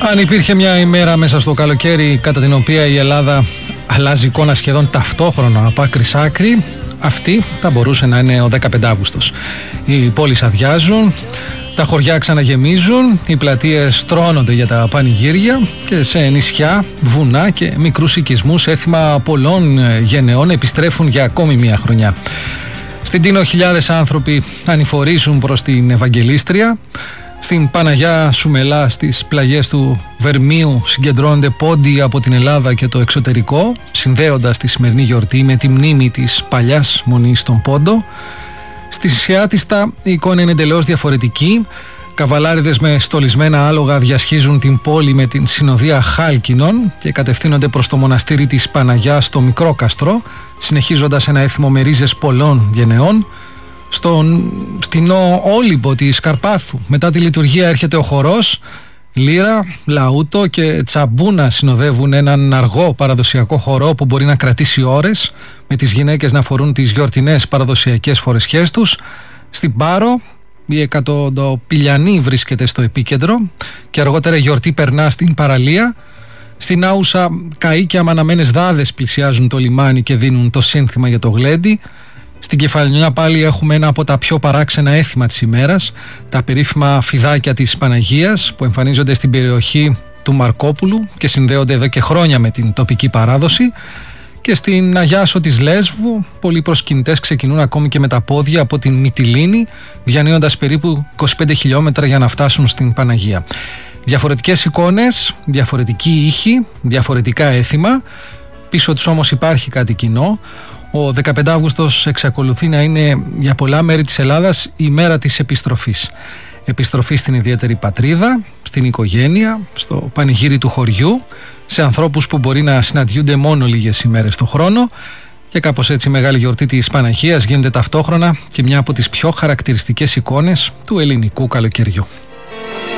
Αν υπήρχε μια ημέρα μέσα στο καλοκαίρι κατά την οποία η Ελλάδα αλλάζει εικόνα σχεδόν ταυτόχρονα από άκρη σ' άκρη, αυτή θα μπορούσε να είναι ο 15 Αύγουστος. Οι πόλεις αδειάζουν, τα χωριά ξαναγεμίζουν, οι πλατείες στρώνονται για τα πανηγύρια και σε νησιά, βουνά και μικρούς οικισμούς έθιμα πολλών γενεών επιστρέφουν για ακόμη μια χρονιά. Στην Τίνο χιλιάδες άνθρωποι ανηφορίζουν προς την Ευαγγελίστρια. Στην Παναγιά Σουμελά, στις πλαγιές του Βερμίου, συγκεντρώνονται πόντοι από την Ελλάδα και το εξωτερικό, συνδέοντας τη σημερινή γιορτή με τη μνήμη της παλιάς Μονής στον Πόντο. Στη Σιάτιστα η εικόνα είναι εντελώς διαφορετική. Καβαλάριδες με στολισμένα άλογα διασχίζουν την πόλη με την συνοδεία χάλκινων και κατευθύνονται προς το μοναστήρι της Παναγιάς στο Μικρόκαστρο, συνεχίζοντας ένα έθιμο με ρίζες πολλών γενεών. Στον στηνό Όλυμπο της Καρπάθου, μετά τη λειτουργία έρχεται ο χορός. Λύρα, λαούτο και τσαμπούνα συνοδεύουν έναν αργό παραδοσιακό χορό που μπορεί να κρατήσει ώρες, με τις γυναίκες να φορούν τις γιορτινές παραδοσιακές φορεσιές τους. Στην Πάρο η εκατοντοπηλιανή βρίσκεται στο επίκεντρο και αργότερα η γιορτή περνά στην παραλία. Στην Άουσα καεί και αμαναμένες δάδες πλησιάζουν το λιμάνι και δίνουν το σύνθημα για το γλέντι. Στην Κεφαλονιά πάλι έχουμε ένα από τα πιο παράξενα έθιμα της ημέρας, τα περίφημα φιδάκια της Παναγίας που εμφανίζονται στην περιοχή του Μαρκόπουλου και συνδέονται εδώ και χρόνια με την τοπική παράδοση. Και στην Αγιάσο της Λέσβου πολλοί προσκυνητές ξεκινούν ακόμη και με τα πόδια από την Μυτιλήνη, διανύοντας περίπου 25 χιλιόμετρα για να φτάσουν στην Παναγία. Διαφορετικές εικόνες, διαφορετικοί ήχοι, διαφορετικά έθιμα, πίσω τους όμως υπάρχει κάτι κοινό. Ο 15 Αύγουστος εξακολουθεί να είναι για πολλά μέρη της Ελλάδας η μέρα της επιστροφής. Επιστροφή στην ιδιαίτερη πατρίδα, στην οικογένεια, στο πανηγύρι του χωριού, σε ανθρώπους που μπορεί να συναντιούνται μόνο λίγες ημέρες το χρόνο, και κάπως έτσι η μεγάλη γιορτή της Παναγίας γίνεται ταυτόχρονα και μια από τις πιο χαρακτηριστικές εικόνες του ελληνικού καλοκαιριού.